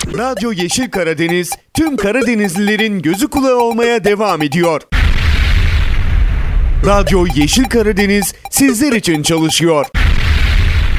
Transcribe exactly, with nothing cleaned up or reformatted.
Radyo Yeşil Karadeniz tüm Karadenizlilerin gözü kulağı olmaya devam ediyor. Radyo Yeşil Karadeniz sizler için çalışıyor.